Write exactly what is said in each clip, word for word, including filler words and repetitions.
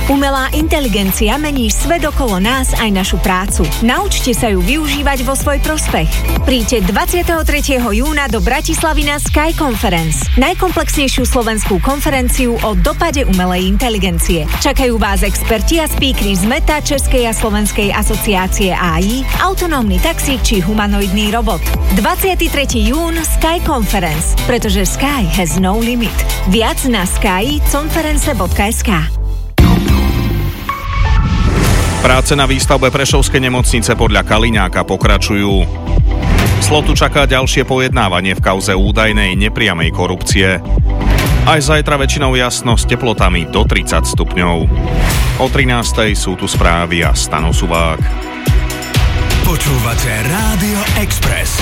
Umelá inteligencia mení svet okolo nás aj našu prácu. Naučte sa ju využívať vo svoj prospech. Príďte dvadsiateho tretieho júna do Bratislavy na Sky Conference, najkomplexnejšiu slovenskú konferenciu o dopade umelej inteligencie. Čakajú vás experti a speakery z Meta, Českej a Slovenskej asociácie á í, autonómny taxík či humanoidný robot. dvadsiateho tretieho júna Sky Conference, pretože Sky has no limit. Viac na sky conference bodka es ká. Práce na výstavbe Prešovskej nemocnice podľa Kaliňáka pokračujú. Slotu čaká ďalšie pojednávanie v kauze údajnej nepriamej korupcie. Aj zajtra väčšinou jasno s teplotami do tridsať stupňov. O trinástej sú tu správy a Stano Suvák. Počúvate Rádio Express.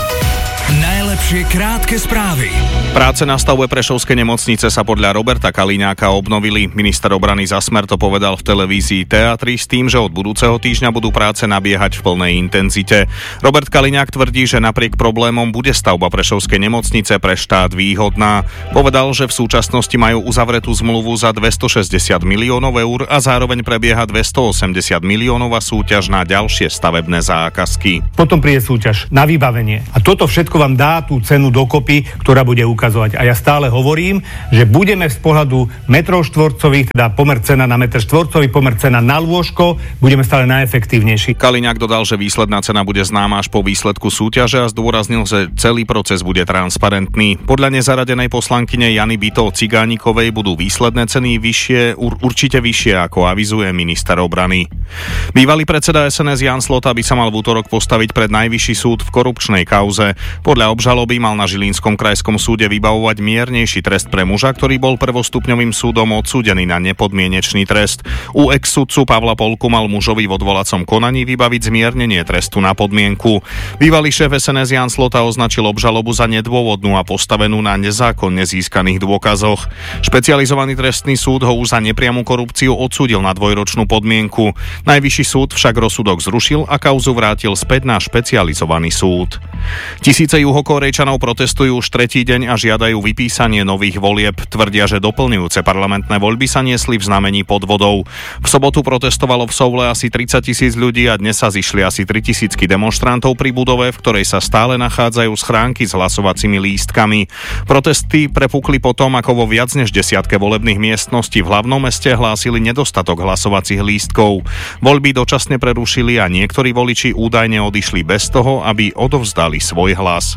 Najlepšie krátke správy. Práce na stavbe Prešovskej nemocnice sa podľa Roberta Kaliňáka obnovili. Minister obrany za Smer to povedal v televízii té á tri s tým, že od budúceho týždňa budú práce nabiehať v plnej intenzite. Robert Kaliňák tvrdí, že napriek problémom bude stavba Prešovskej nemocnice pre štát výhodná. Povedal, že v súčasnosti majú uzavretú zmluvu za dvestošesťdesiat miliónov eur a zároveň prebieha dvestoosemdesiat miliónová súťaž na ďalšie stavebné zákazky. Potom príde súťaž na vybavenie. A toto všetko vám dá tú cenu dokopy, ktorá bude ukazovať. A ja stále hovorím, že budeme z pohľadu metrov štvorcových, teda pomer cena na meter štvorcový, pomer cena na lôžko, budeme stále najefektívnejší. Kaliňák dodal, že výsledná cena bude známa až po výsledku súťaže a zdôraznil, že celý proces bude transparentný. Podľa nezaradenej poslankyne Jany Bytov-Cigánikovej budú výsledné ceny vyššie, ur, určite vyššie, ako avizuje minister obrany. Bývalý predseda es en es Jan Slota by sa mal v útorok postaviť pred najvyšší súd v korupčnej kauze. Podľa obžaloby mal na Žilinskom krajskom súde vybavovať miernejší trest pre muža, ktorý bol prvostupňovým súdom odsúdený na nepodmienečný trest. U ex-sudcu Pavla Polku mal mužovi v odvolacom konaní vybaviť zmiernenie trestu na podmienku. Bývalý šéf es en es Jan Slota označil obžalobu za nedôvodnú a postavenú na nezákonne získaných dôkazoch. Špecializovaný trestný súd ho už za nepriamu korupciu odsúdil na dvojročnú podmienku. Najvyšší súd však rozsudok zrušil a kauzu vrátil späť na špecializovaný súd. Tisíce Juhokórejčanov protestujú už tretí deň a žiadajú vypísanie nových volieb. Tvrdia, že doplňujúce parlamentné voľby sa niesli v znamení podvodov. V sobotu protestovalo v Soule asi tridsať tisíc ľudí a dnes sa zišli asi tritisícky demonštrantov pri budove, v ktorej sa stále nachádzajú schránky s hlasovacími lístkami. Protesty prepukli potom, ako vo viac než desiatke volebných miestností v hlavnom meste hlásili nedostatok hlasovacích lístkov. Voľby dočasne prerušili a niektorí voliči údajne odišli bez toho, aby odovzdali svoj hlas.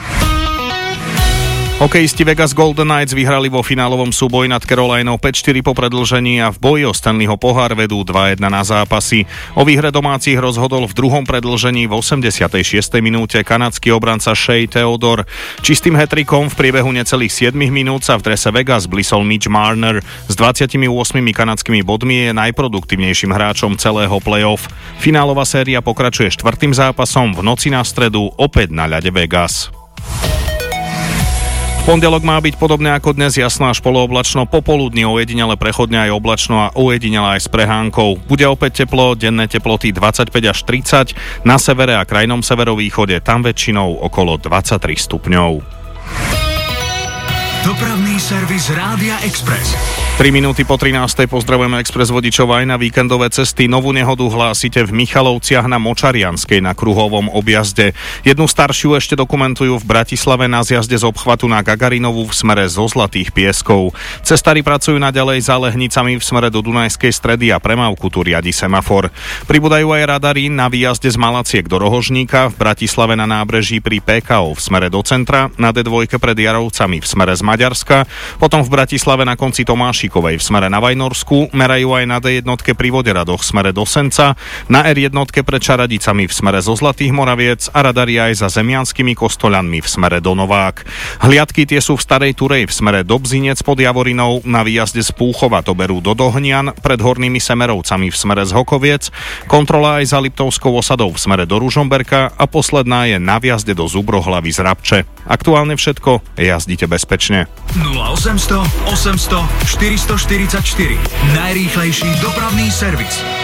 Hokejisti Vegas Golden Knights vyhrali vo finálovom súboji nad Carolinou päť štyri po predĺžení a v boji o Stanleyho pohár vedú dva jedna na zápasy. O výhre domácich rozhodol v druhom predĺžení v osemdesiatej šiestej minúte kanadský obranca Shea Theodore. Čistým hat-trickom v priebehu necelých siedmich minút sa v drese Vegas blisol Mitch Marner. S dvadsiatimi ôsmimi kanadskými bodmi je najproduktívnejším hráčom celého play-off. Finálová séria pokračuje štvrtým zápasom v noci na stredu opäť na ľade Vegas. V pondelok má byť podobne ako dnes jasno až polooblačno, popoludní ojedinele prechodne aj oblačno a ojedinele aj s prehánkou. Bude opäť teplo, denné teploty dvadsaťpäť až tridsať, na severe a krajnom severovýchode tam väčšinou okolo dvadsaťtri stupňov. Dopravný servis Rádia Express. tri minúty po trinástej pozdravujeme Express vodičov aj na víkendové cesty. Novú nehodu hlásite v Michalovciach na Močarianskej na kruhovom objazde. Jednu staršiu ešte dokumentujú v Bratislave na zjazde z obchvatu na Gagarinovú v smere zo Zlatých Pieskov. Cestári pracujú naďalej za Lehnicami v smere do Dunajskej Stredy a premávku tu riadi semafor. Pribúdajú aj radary na výjazde z Malaciek do Rohožníka, v Bratislave na nábreží pri pé ká ó v smere do centra, na dé dva pred Jarovcami v smere z Maďarska, potom v Bratislave na konci Tomášikovej v smere na Vajnorsku, merajú aj na dé jedna pri Voderadoch v smere do Senca, na er jedna pred Čaradicami v smere zo Zlatých Moraviec a radari aj za Zemianskými Kostoľanmi v smere do Novák. Hliadky tie sú v Starej Turej v smere do Bzinec pod Javorinou, na výjazde z Púchova to berú do Dohnian, pred Hornými Semerovcami v smere z Hokoviec, kontrola aj za Liptovskou osadou v smere do Ružomberka a posledná je na výjazde do Zubrohlavy z Rabče. Aktuálne všetko, jazdite bezpečne. nula osemsto osemsto štyristoštyridsaťštyri. Najrýchlejší dopravný servis.